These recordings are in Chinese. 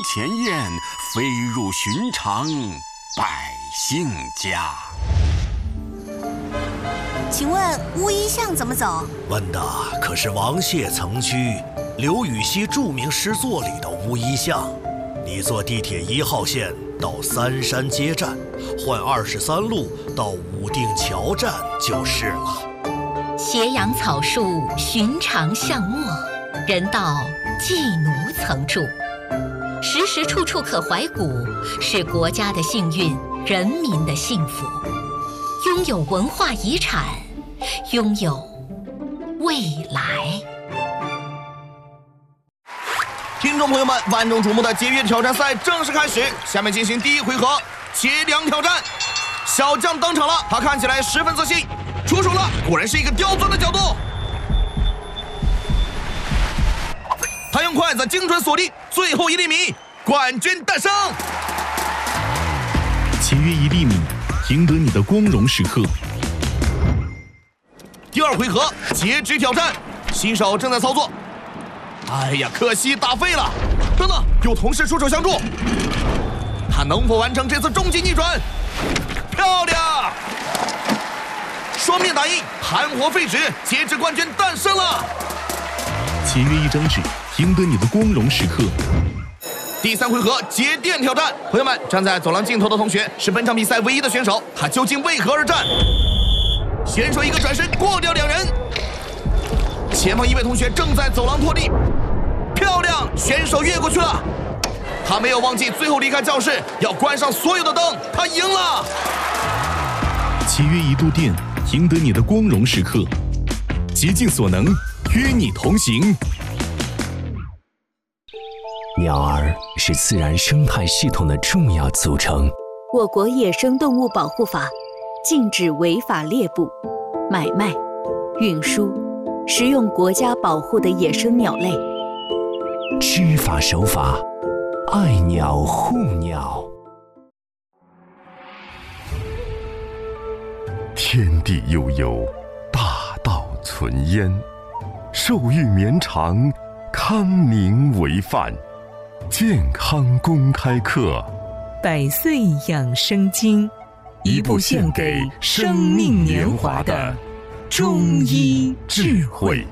前燕，飞入寻常百姓家。 请问乌衣巷怎么走？ 问的可是王谢曾居刘禹锡著名诗作里的乌衣巷。你坐地铁1号线到三山街站，换23路到武定桥站就是了。 斜阳草树，寻常巷陌，人道寄奴曾住。时时处处可怀古，是国家的幸运，人民的幸福。拥有文化遗产，拥有未来。 听众朋友们，万众瞩目的节约挑战赛正式开始，下面进行第一回合切梁挑战。小将登场了，他看起来十分自信，出手了，果然是一个刁钻的角度。他用筷子精准锁定最后1厘米，冠军诞生。 节约1厘米，赢得你的光荣时刻。 第2回合截肢挑战，新手正在操作。哎呀，可惜打废了！等等，有同事出手相助，他能否完成这次终极逆转？漂亮！双面打印，盘活废纸，截肢冠军诞生了。 节约1张纸，赢得你的光荣时刻。 第3回合节电挑战，朋友们，站在走廊尽头的同学是本场比赛唯一的选手，他究竟为何而战？选手一个转身过掉2人，前方1位同学正在走廊拖地，漂亮，选手越过去了。他没有忘记最后离开教室要关上所有的灯，他赢了。 节约1度电，赢得你的光荣时刻。竭尽所能，与你同行。 鸟儿是自然生态系统的重要组成。 我国野生动物保护法禁止违法猎捕、买卖、运输、食用国家保护的野生鸟类。 知法守法，爱鸟护鸟。 天地悠悠，大道存焉。寿育绵长，康宁为范。健康公开课， 百岁养生经， 一部献给生命年华的中医智慧。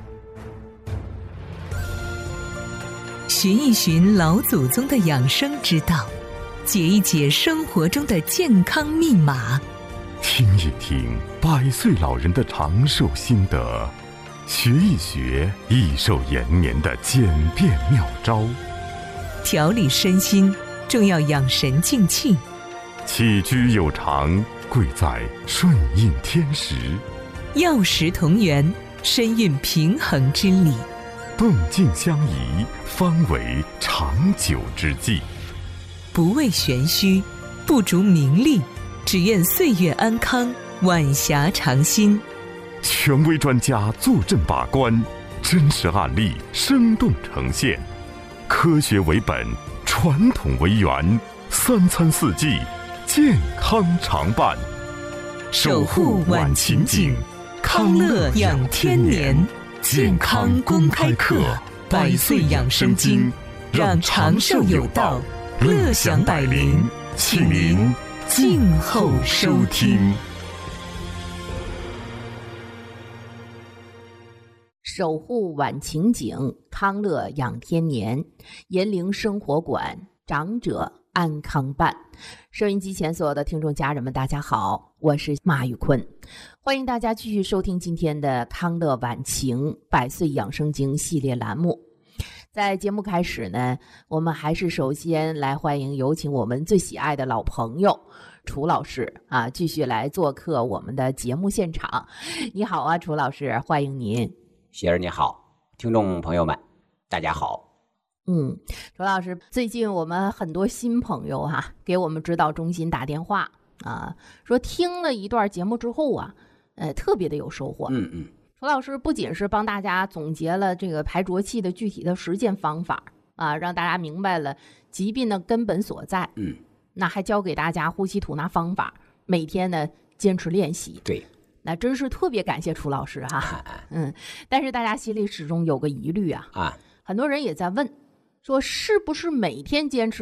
寻一寻老祖宗的养生之道，解一解生活中的健康密码， 听一听100岁老人的长寿心得，学一学益寿延年的简便妙招。 调理身心，重要养神静气。 起居有常，贵在顺应天时。 药食同源，身运平衡之理。 动静相宜，方为长久之计。 不为玄虚，不逐名利，只愿岁月安康，晚霞长新。 权威专家坐镇把关，真实案例生动呈现。科学为本，传统为源，3餐4季，健康常伴。 守护晚晴景，康乐养天年。健康公开课，100岁养生经，让长寿有道，乐享百龄，请您静候收听。 守护晚晴景，康乐养天年，延龄生活馆，长者安康办。收音机前所有的听众家人们，大家好，我是马玉坤，欢迎大家继续收听今天的康乐晚晴100岁养生经系列栏目。在节目开始呢，我们还是首先来欢迎有请我们最喜爱的老朋友楚老师啊，继续来做客我们的节目现场。你好啊，楚老师，欢迎您。 雪儿你好，听众朋友们大家好。 楚老师，最近我们很多新朋友给我们指导中心打电话啊，说听了一段节目之后啊，特别的有收获。楚老师不仅是帮大家总结了这个排浊气的具体的实践方法啊，让大家明白了疾病的根本所在。那还教给大家呼吸吐纳方法，每天呢坚持练习。 对。 那真是特别感谢楚老师哈。但是大家心里始终有个疑虑啊，很多人也在问，说是不是每天坚持